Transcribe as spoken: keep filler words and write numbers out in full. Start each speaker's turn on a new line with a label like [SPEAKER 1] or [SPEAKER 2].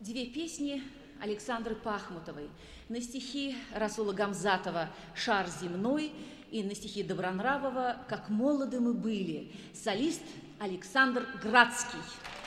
[SPEAKER 1] Две песни Александры Пахмутовой на стихи Расула Гамзатова «Шар земной» и на стихи Добронравова «Как молоды мы были». Солист Александр Градский.